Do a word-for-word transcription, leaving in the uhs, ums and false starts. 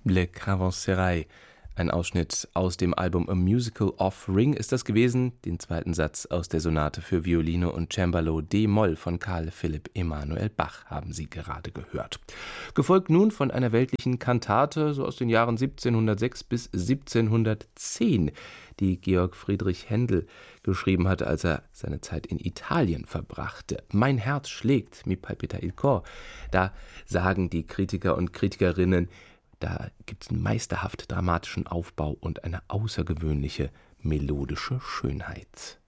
Le Caravansérail, ein Ausschnitt aus dem Album A Musical of Ring ist das gewesen, den zweiten Satz aus der Sonate für Violine und Cembalo d-Moll von Carl Philipp Emanuel Bach haben Sie gerade gehört. Gefolgt nun von einer weltlichen Kantate, so aus den Jahren siebzehnhundertsechs bis siebzehnhundertzehn, die Georg Friedrich Händel geschrieben hatte, als er seine Zeit in Italien verbrachte. Mein Herz schlägt, mi palpita il cor. Da sagen die Kritiker und Kritikerinnen, da gibt es einen meisterhaft dramatischen Aufbau und eine außergewöhnliche melodische Schönheit.